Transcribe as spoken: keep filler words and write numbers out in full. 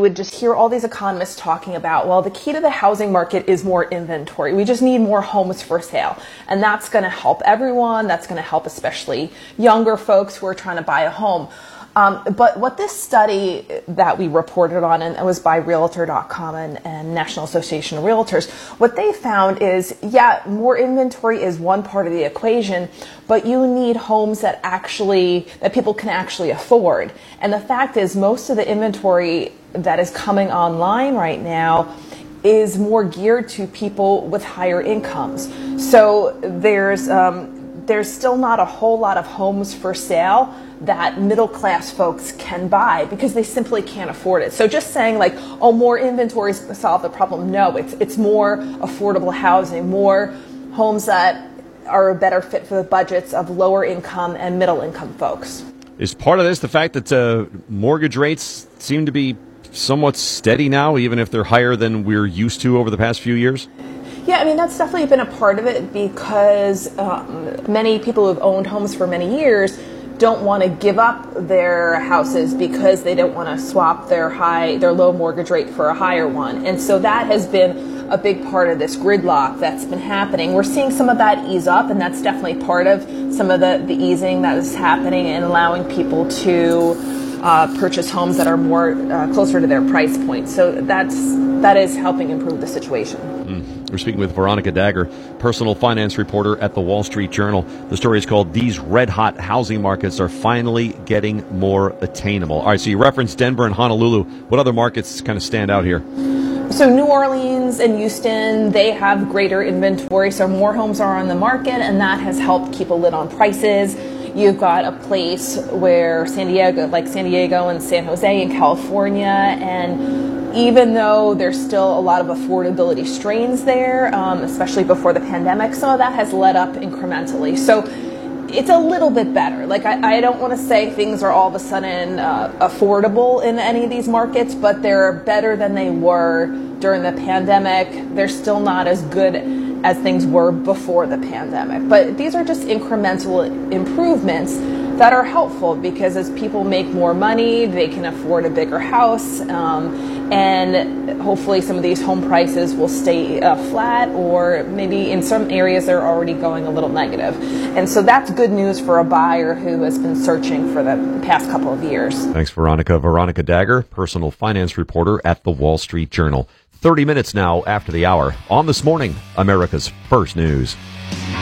would just hear all these economists talking about, well, the key to the housing market is more inventory. We just need more homes for sale. And that's going to help everyone. That's going to help especially younger folks who are trying to buy a home. Um, but what this study that we reported on, and it was by Realtor dot com and, and National Association of Realtors, what they found is, yeah, more inventory is one part of the equation, but you need homes that actually, that people can actually afford. And the fact is, most of the inventory that is coming online right now is more geared to people with higher incomes. So there's, um, there's still not a whole lot of homes for sale that middle class folks can buy because they simply can't afford it. So just saying like, oh, more inventory solve the problem. No, it's it's more affordable housing, more homes that are a better fit for the budgets of lower income and middle income folks. Is part of this the fact that uh, mortgage rates seem to be somewhat steady now, even if they're higher than we're used to over the past few years? Yeah, I mean, that's definitely been a part of it because um, many people who have owned homes for many years don't want to give up their houses because they don't want to swap their high, their low mortgage rate for a higher one. And so that has been a big part of this gridlock that's been happening. We're seeing some of that ease up, and that's definitely part of some of the, the easing that is happening and allowing people to uh, purchase homes that are more uh, closer to their price point. So that's that is helping improve the situation. Mm. We're speaking with Veronica Dagher, personal finance reporter at the Wall Street Journal. The story is called "These Red-Hot Housing Markets Are Finally Getting More Attainable." All right, so you referenced Denver and Honolulu. What other markets kind of stand out here? So New Orleans and Houston, they have greater inventory, so more homes are on the market, and that has helped keep a lid on prices. You've got a place where San Diego, like San Diego and San Jose in California, and even though there's still a lot of affordability strains there, um, especially before the pandemic, some of that has let up incrementally. So it's a little bit better. Like I, I don't want to say things are all of a sudden uh, affordable in any of these markets, but they're better than they were during the pandemic. They're still not as good as things were before the pandemic. But these are just incremental improvements that are helpful because as people make more money, they can afford a bigger house, um, and hopefully some of these home prices will stay uh, flat, or maybe in some areas they're already going a little negative. And so that's good news for a buyer who has been searching for the past couple of years. Thanks, Veronica. Veronica Dagher, personal finance reporter at the Wall Street Journal. thirty minutes now after the hour on This Morning, America's First News.